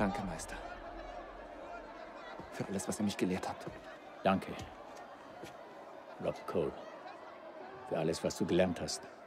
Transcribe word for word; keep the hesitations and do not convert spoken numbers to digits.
Danke, Meister. Für alles, was ihr mich gelehrt habt. Danke, Rob Cole, für alles, was du gelernt hast.